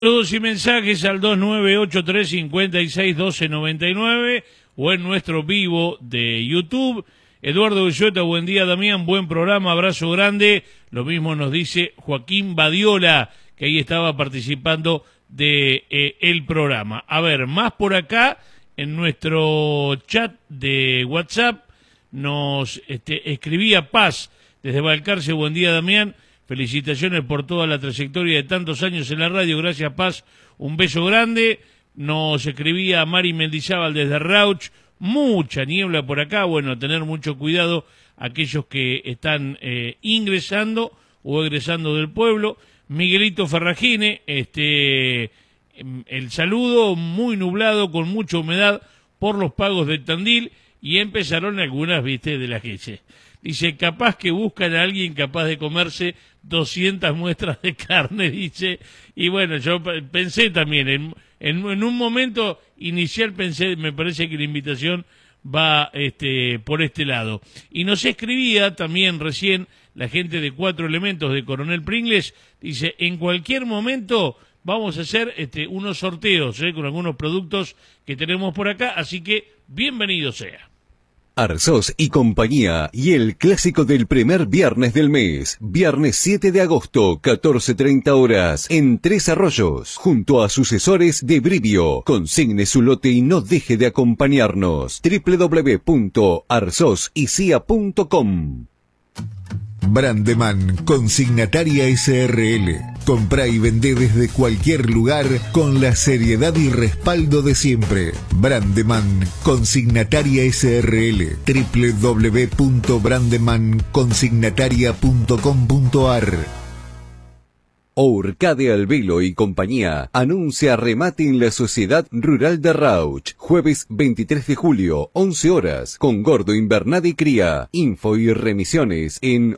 Saludos y mensajes al 2983-561299 o en nuestro vivo de YouTube. Eduardo Villota, buen día Damián, buen programa, abrazo grande. Lo mismo nos dice Joaquín Badiola, que ahí estaba participando de el programa. A ver, más por acá, en nuestro chat de WhatsApp, nos escribía Paz desde Balcarce, buen día Damián. Felicitaciones por toda la trayectoria de tantos años en la radio. Gracias, Paz. Un beso grande. Nos escribía Mari Mendizábal desde Rauch. Mucha niebla por acá. Bueno, tener mucho cuidado aquellos que están ingresando o egresando del pueblo. Miguelito Ferragine, el saludo, muy nublado, con mucha humedad por los pagos de Tandil. Y empezaron algunas, viste, de las que dice, capaz que buscan a alguien capaz de comerse 200 muestras de carne, dice, y bueno, yo pensé también, en un momento inicial pensé, me parece que la invitación va por este lado. Y nos escribía también recién la gente de 4 Elementos de Coronel Pringles, dice, en cualquier momento vamos a hacer unos sorteos con algunos productos que tenemos por acá, así que bienvenido sea. Arzós y compañía y el clásico del primer viernes del mes, viernes 7 de agosto, 14:30 horas, en Tres Arroyos, junto a sucesores de Brivio. Consigne su lote y no deje de acompañarnos. www.arzosycia.com. Brandeman, consignataria SRL. Comprá y vendé desde cualquier lugar con la seriedad y respaldo de siempre. Brandeman, consignataria SRL. www.brandemanconsignataria.com.ar. Ourcade Albelo y compañía anuncia remate en la Sociedad Rural de Rauch, jueves 23 de julio, 11 horas, con Gordo Invernada Cría. Info y remisiones en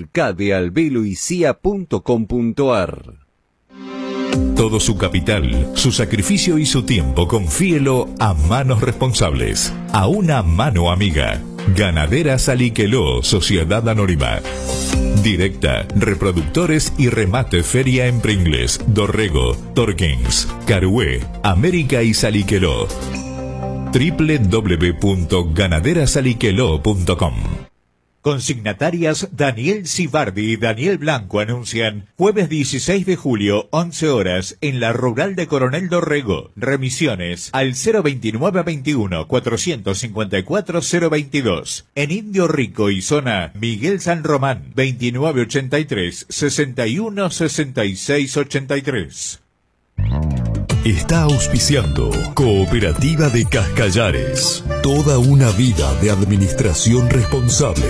ourcadealbeloycia.com.ar. Todo su capital, su sacrificio y su tiempo, confíelo a manos responsables, a una mano amiga. Ganaderas Aliqueló, Sociedad Anónima. Directa, reproductores y remate feria en Pringles, Dorrego, Torkins, Carué, América y Saliqueló. www.ganaderasaliqueló.com. Consignatarias Daniel Cibardi y Daniel Blanco anuncian jueves 16 de julio, 11 horas, en la Rural de Coronel Dorrego. Remisiones al 02921 454 022. En Indio Rico y zona Miguel San Román, 2983 61 66 83. Está auspiciando Cooperativa de Cascallares. Toda una vida de administración responsable.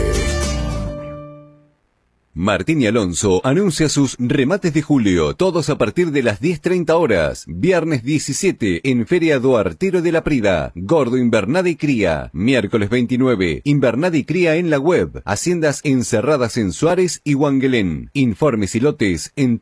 Martín y Alonso anuncia sus remates de julio, todos a partir de las 10:30 horas. Viernes 17 en Feria do Artero de la Prida, Gordo Invernada y Cría. Miércoles 29, Invernada y Cría en la web. Haciendas encerradas en Suárez y Huanguelén. Informes y lotes en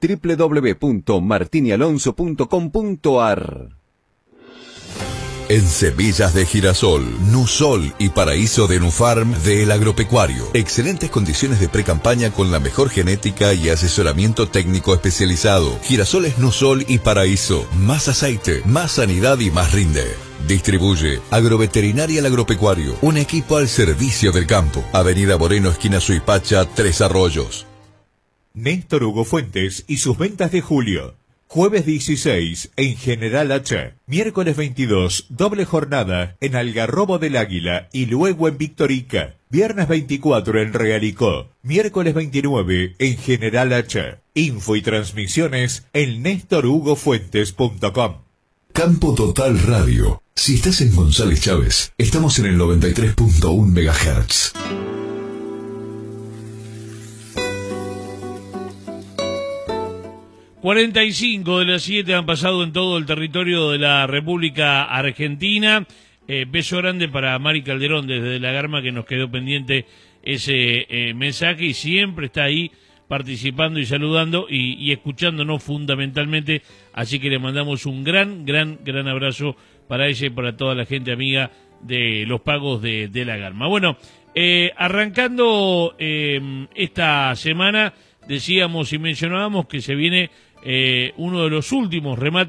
www.martinialonso.com.ar. En semillas de girasol, Nusol y Paraíso de Nufarm del Agropecuario. Excelentes condiciones de pre-campaña con la mejor genética y asesoramiento técnico especializado. Girasoles Nusol y Paraíso. Más aceite, más sanidad y más rinde. Distribuye Agroveterinaria El Agropecuario. Un equipo al servicio del campo. Avenida Moreno, esquina Suipacha, Tres Arroyos. Néstor Hugo Fuentes y sus ventas de julio. Jueves 16 en General H. Miércoles 22, doble jornada en Algarrobo del Águila y luego en Victorica. Viernes 24 en Realicó. Miércoles 29 en General H. Info y transmisiones en nestorhugofuentes.com. Campo Total Radio. Si estás en González Chávez, estamos en el 93.1 MHz. ...45 de las 7 han pasado en todo el territorio de la República Argentina. Beso grande para Mari Calderón desde La Garma, que nos quedó pendiente ese mensaje y siempre está ahí participando y saludando y escuchándonos fundamentalmente. Así que le mandamos un gran abrazo para ella y para toda la gente amiga de los pagos de La Garma. Bueno, arrancando esta semana, decíamos y mencionábamos que se viene uno de los últimos remates